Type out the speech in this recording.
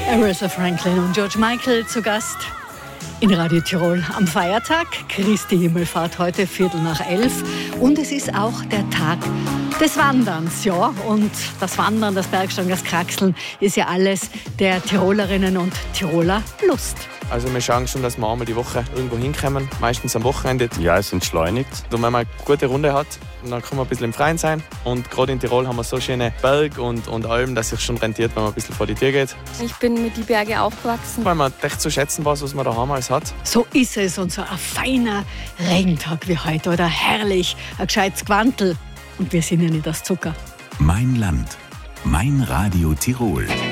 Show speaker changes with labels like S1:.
S1: Aretha Franklin und George Michael zu Gast in Radio Tirol am Feiertag. Christi Himmelfahrt heute 11:15. Und es ist auch der Tag des Wanderns. Ja, und das Wandern, das Bergsteigen, das Kraxeln ist ja alles der Tirolerinnen und Tiroler Lust.
S2: Also wir schauen schon, dass wir einmal die Woche irgendwo hinkommen, meistens am Wochenende.
S3: Ja, es entschleunigt.
S2: Und wenn man eine gute Runde hat, dann kann man ein bisschen im Freien sein. Und gerade in Tirol haben wir so schöne Berge und Alpen, dass es sich schon rentiert, wenn man ein bisschen vor die Tür geht.
S4: Ich bin mit die Berge aufgewachsen.
S2: Weil man echt zu schätzen weiß, was man daheim alles hat.
S1: So ist es. Und so ein feiner Regentag wie heute, oder? Herrlich, ein gescheites Gewandl. Und wir sind ja nicht aus Zucker.
S5: Mein Land, mein Radio Tirol.